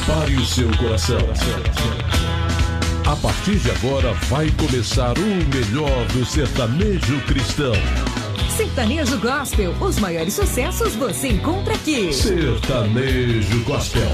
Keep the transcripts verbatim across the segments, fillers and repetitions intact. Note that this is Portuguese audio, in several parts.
Prepare o seu coração. A partir de agora vai começar o melhor do sertanejo cristão. Sertanejo Gospel, os maiores sucessos você encontra aqui. Sertanejo Gospel.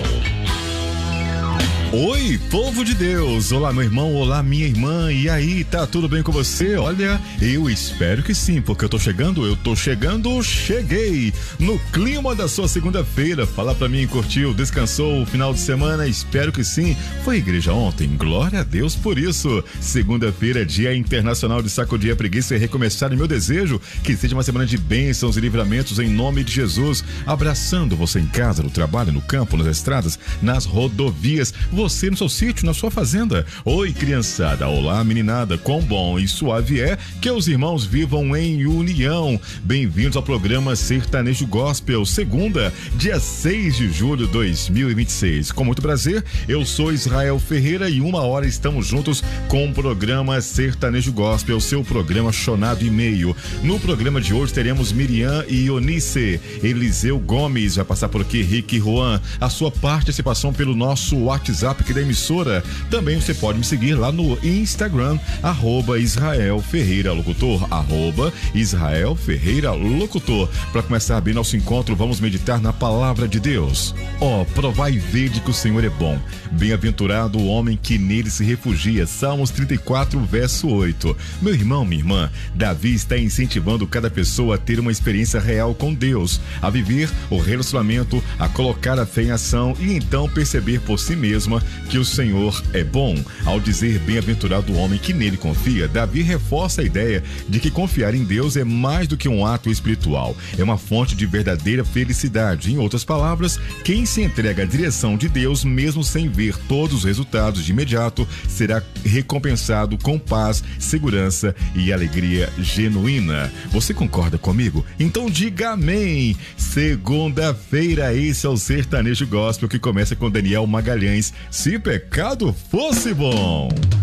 Oi, povo de Deus! Olá, meu irmão, olá, minha irmã, e aí, tá tudo bem com você? Olha, eu espero que sim, porque eu tô chegando, eu tô chegando, cheguei! No clima da sua segunda-feira, fala pra mim, curtiu, descansou o final de semana? Espero que sim. Foi à igreja ontem? Glória a Deus por isso! Segunda-feira, Dia Internacional de Sacudir a Preguiça e Recomeçar, e meu desejo que seja uma semana de bênçãos e livramentos em nome de Jesus, abraçando você em casa, no trabalho, no campo, nas estradas, nas rodovias, você no seu sítio, na sua fazenda. Oi, criançada, olá, meninada, quão bom e suave é que os irmãos vivam em união. Bem-vindos ao programa Sertanejo Gospel, segunda, dia seis de julho de dois mil e vinte e seis. Com muito prazer, eu sou Israel Ferreira e uma hora estamos juntos com o programa Sertanejo Gospel, seu programa chonado e meio. No programa de hoje teremos Miriam e Ionice, Eliseu Gomes, vai passar por aqui, Rick e Juan, a sua participação pelo nosso WhatsApp aqui da emissora. Também você pode me seguir lá no Instagram, arroba Israel Ferreira Locutor, arroba Israel Ferreira Locutor. Para começar bem nosso encontro, vamos meditar na palavra de Deus. Ó, oh, provai e vede que o Senhor é bom. Bem-aventurado o homem que nele se refugia. Salmos trinta e quatro, verso oito. Meu irmão, minha irmã, Davi está incentivando cada pessoa a ter uma experiência real com Deus, a viver o relacionamento, a colocar a fé em ação e então perceber por si mesma que o Senhor é bom. Ao dizer bem-aventurado o homem que nele confia, Davi reforça a ideia de que confiar em Deus é mais do que um ato espiritual, é uma fonte de verdadeira felicidade. Em outras palavras, quem se entrega à direção de Deus, mesmo sem ver todos os resultados de imediato, será recompensado com paz, segurança e alegria genuína. Você concorda comigo? Então diga amém! Segunda-feira, esse é o Sertanejo Gospel, que começa com Daniel Magalhães. Se pecado fosse bom.